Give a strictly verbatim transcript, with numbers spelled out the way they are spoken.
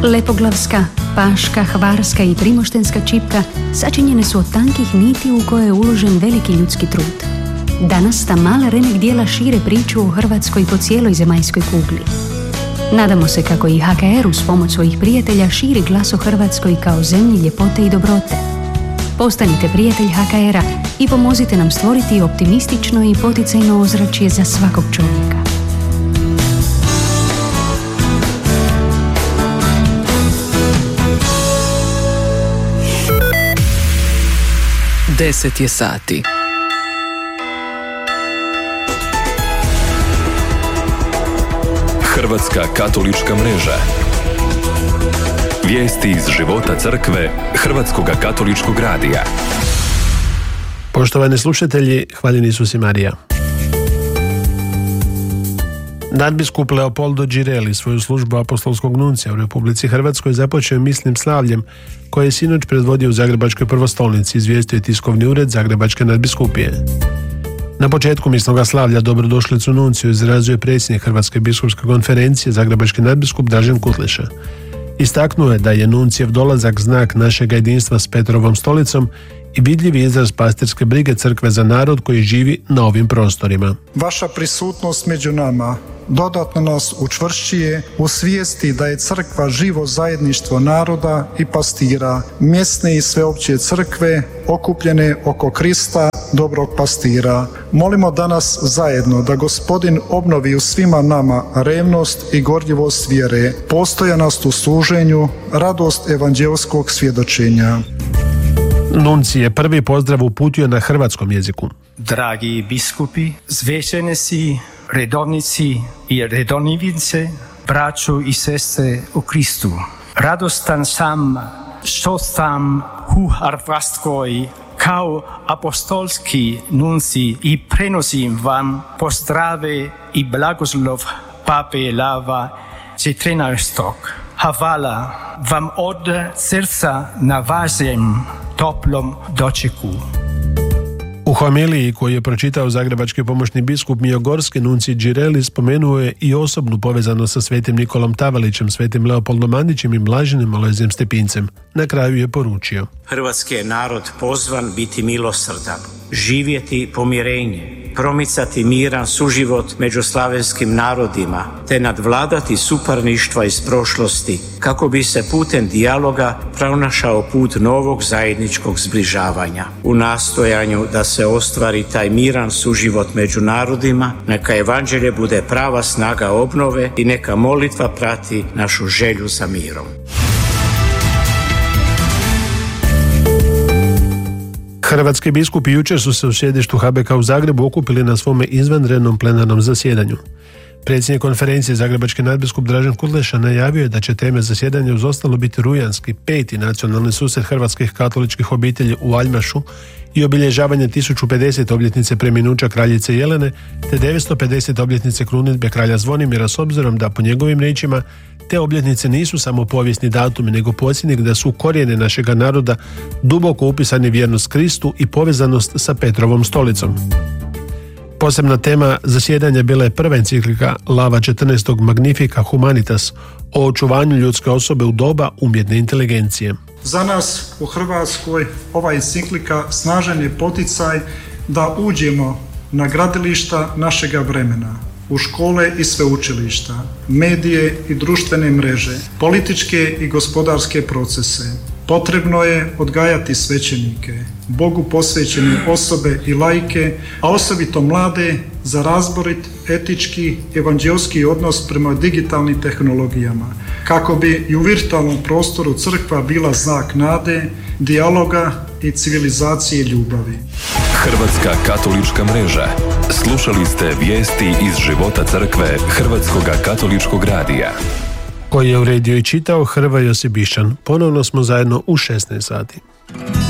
Lepoglavska, paška, hvarska i primoštenska čipka sačinjene su od tankih niti u koje je uložen veliki ljudski trud. Danas ta mala remek dijela šire priču o Hrvatskoj po cijeloj zemaljskoj kugli. Nadamo se kako i ha ka er uz pomoć svojih prijatelja širi glas o Hrvatskoj kao zemlji ljepote i dobrote. Postanite prijatelj ha ka era i pomozite nam stvoriti optimistično i poticajno ozračje za svakog čovjeka. Deset je sati. Hrvatska katolička mreža. Vijesti iz života crkve Hrvatskog katoličkog radija. Poštovani slušatelji, hvaljeni Isus i Marija. Nadbiskup Leopoldo Girelli svoju službu apostolskog nuncija u Republici Hrvatskoj započeo mislim slavljem koje je sinoć predvodio u Zagrebačkoj prvostolnici, izvijestio je tiskovni ured Zagrebačke nadbiskupije. Na početku misnoga slavlja dobrodošlicu nunciju izrazio je predsjednik Hrvatske biskupske konferencije Zagrebački nadbiskup Dražen Kutleša. Istaknuo je da je nuncijev dolazak znak našeg jedinstva s Petrovom stolicom i vidljivi izraz pastirske brige crkve za narod koji živi na ovim prostorima. Vaša prisutnost među nama dodatno nas učvršćuje u svijesti da je crkva živo zajedništvo naroda i pastira, mjesne i sveopće crkve okupljene oko Krista, dobrog pastira. Molimo danas zajedno da Gospodin obnovi u svima nama revnost i gorljivost vjere, postojanost u služenju, radost evanđelskog svjedočenja. Nunci je prvi pozdrav uputio na hrvatskom jeziku. Dragi biskupi, svećenici, redovnici i redovnice, braćo i sestre u Kristu. Radostan sam što sam u Hrvatskoj kao apostolski nunci i prenosim vam pozdrave i blagoslov Pape Lava četrnaestog. Hvala vam od srca na vašem toplom dočeku. U homiliji koju je pročitao zagrebački pomoćni biskup Mijogorski, nunci Girelli spomenuo je i osobnu povezanost sa svetim Nikolom Tavalićem, svetim Leopoldom Mandićem i blaženim Alojzijem Stepincem. Na kraju je poručio: Hrvatski je narod pozvan biti milosrdan, živjeti pomirenje, promicati miran suživot među slavenskim narodima, te nadvladati suparništva iz prošlosti, kako bi se putem dijaloga pronašao put novog zajedničkog zbližavanja. U nastojanju da se ostvari taj miran suživot među narodima, neka evanđelje bude prava snaga obnove i neka molitva prati našu želju za mirom. Hrvatski biskupi jučer su se u sjedištu ha be ka u Zagrebu okupili na svome izvanrednom plenarnom zasjedanju. Predsjednik konferencije Zagrebački nadbiskup Dražen Kutleša najavio je da će teme zasjedanja uz ostalo biti rujanski peti nacionalni susret hrvatskih katoličkih obitelji u Aljmašu i obilježavanje tisuću pedesete obljetnice preminuća kraljice Jelene te devetsto pedesete obljetnice krunidbe kralja Zvonimira, s obzirom da po njegovim riječima te obljetnice nisu samo povijesni datumi, nego podsjetnik da su u korijene našega naroda duboko upisani vjernost Kristu i povezanost sa Petrovom stolicom. Posebna tema zasjedanja bila je prva enciklika Lava četrnaestog Magnifica Humanitas o očuvanju ljudske osobe u doba umjetne inteligencije. Za nas u Hrvatskoj ova enciklika snažan je poticaj da uđemo na gradilišta našega vremena, u škole i sveučilišta, medije i društvene mreže, političke i gospodarske procese. Potrebno je odgajati svećenike, Bogu posvećene osobe i laike, a osobito mlade, za razborit, etički, evanđelski odnos prema digitalnim tehnologijama, kako bi i u virtualnom prostoru crkva bila znak nade, dijaloga i civilizacije ljubavi. Hrvatska katolička mreža. Slušali ste vijesti iz života crkve Hrvatskog katoličkog radija, koji je uredio i čitao Hrvoje Josibišan. Ponovno smo zajedno u šesnaest sati.